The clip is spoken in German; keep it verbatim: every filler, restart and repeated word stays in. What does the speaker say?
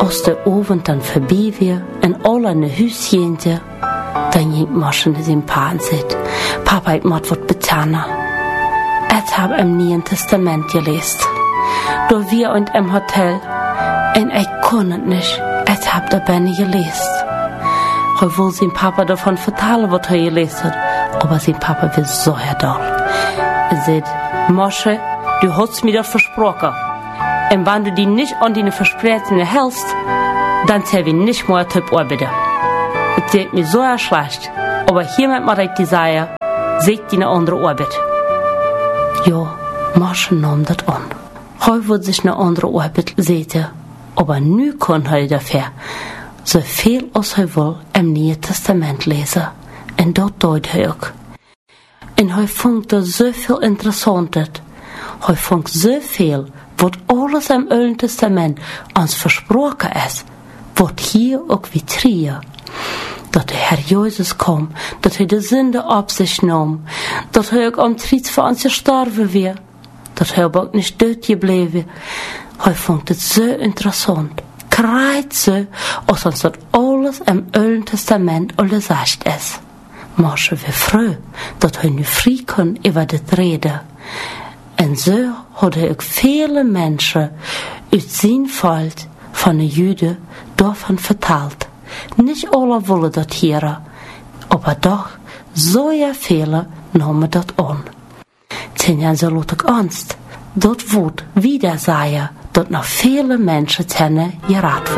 als de avond dan voorbij weer en alle in de huis gingen, dan ging Moshe in zijn paan zitten. Papa heeft moet wat betanen. Ik heb im Nieuwen Testament gelezen. Door wir und im Hotel. En ik kon het niet. Ik heb dat bijna gelezen. Hij wil zijn papa davon vertellen wat hij gelezen hat. Aber sein Papa will so doll. Er sagt, Moshe, du hast mir das versprochen. Und wenn du die nicht an deine Versprechungen hältst, dann zählen wir nicht mehr Typ arbeiten. Es geht mir so schlecht. Aber hiermit mal ich gesagt, seht die eine andere Arbeit. Ja, Moshe nahm das an. Er wird sich eine andere Arbeit sehen. Aber nu kann er dafür so viel als er will im Neuen Testament lesen. Und dort tut er auch. Und er fängt da so viel Interessantes. Er fängt so viel, was alles im Alten Testament uns versprochen ist, wird hier auch wie trier. Dass der Herr Jesus kam, dass er die Sünde auf sich nahm, dass er auch am Kreuz für uns gestorben wäre, dass er aber auch nicht tot geblieben. Er fand es so interessant, kreit so, als uns das alles im Alten Testament alles gesagt ist. Moshe war froh, dass er nu frei kann über das reden. Und so hat er auch viele Menschen aus sein Volk von den Juden davon vertelt. Nicht alle wollen das hören, aber doch so ja viele nahmen das an. Zehn so lot ich Angst, dort wird wieder sagen, dass noch viele Menschen zähne gerat